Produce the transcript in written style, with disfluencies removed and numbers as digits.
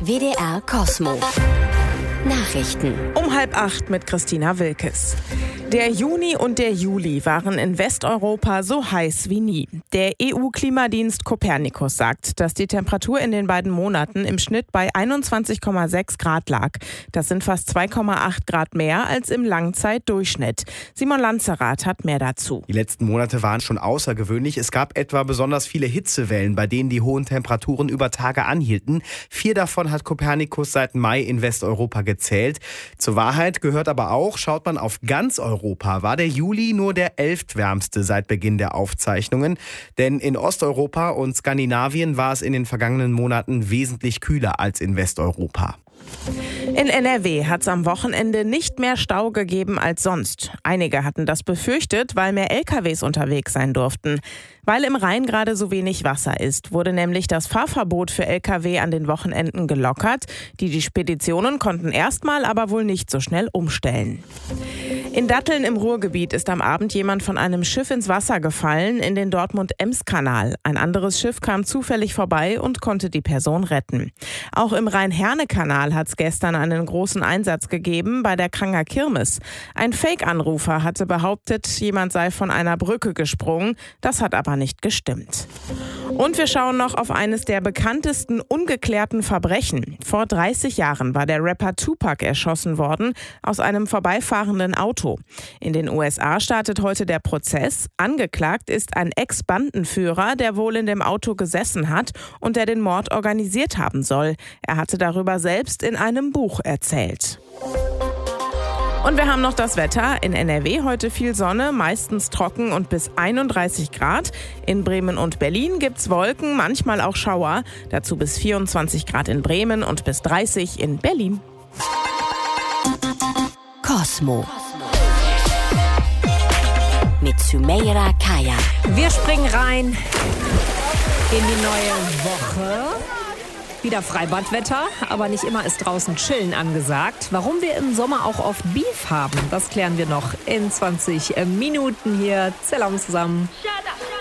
WDR Cosmo. Nachrichten. Um 7:30 mit Christina Wilkes. Der Juni und der Juli waren in Westeuropa so heiß wie nie. Der EU-Klimadienst Copernicus sagt, dass die Temperatur in den beiden Monaten im Schnitt bei 21,6 Grad lag. Das sind fast 2,8 Grad mehr als im Langzeitdurchschnitt. Simon Lanzerath hat mehr dazu. Die letzten Monate waren schon außergewöhnlich. Es gab etwa besonders viele Hitzewellen, bei denen die hohen Temperaturen über Tage anhielten. 4 davon hat Copernicus seit Mai in Westeuropa gezählt. Zur Wahrheit gehört aber auch, schaut man auf ganz Europa, war der Juli nur der 11. wärmste seit Beginn der Aufzeichnungen. Denn in Osteuropa und Skandinavien war es in den vergangenen Monaten wesentlich kühler als in Westeuropa. In NRW hat es am Wochenende nicht mehr Stau gegeben als sonst. Einige hatten das befürchtet, weil mehr LKWs unterwegs sein durften. Weil im Rhein gerade so wenig Wasser ist, wurde nämlich das Fahrverbot für LKW an den Wochenenden gelockert. Die Speditionen konnten erstmal aber wohl nicht so schnell umstellen. In Datteln im Ruhrgebiet ist am Abend jemand von einem Schiff ins Wasser gefallen, in den Dortmund-Ems-Kanal. Ein anderes Schiff kam zufällig vorbei und konnte die Person retten. Auch im Rhein-Herne-Kanal hat es gestern einen großen Einsatz gegeben bei der Kranger Kirmes. Ein Fake-Anrufer hatte behauptet, jemand sei von einer Brücke gesprungen. Das hat aber nicht gestimmt. Und wir schauen noch auf eines der bekanntesten ungeklärten Verbrechen. Vor 30 Jahren war der Rapper Tupac erschossen worden aus einem vorbeifahrenden Auto. In den USA startet heute der Prozess. Angeklagt ist ein Ex-Bandenführer, der wohl in dem Auto gesessen hat und der den Mord organisiert haben soll. Er hatte darüber selbst in einem Buch erzählt. Und wir haben noch das Wetter. In NRW heute viel Sonne, meistens trocken und bis 31 Grad. In Bremen und Berlin gibt's Wolken, manchmal auch Schauer. Dazu bis 24 Grad in Bremen und bis 30 in Berlin. Cosmo. Mit Sümeyra Kaya. Wir springen rein in die neue Woche. Wieder Freibadwetter, aber nicht immer ist draußen Chillen angesagt. Warum wir im Sommer auch oft Beef haben, das klären wir noch in 20 Minuten hier. Salam zusammen.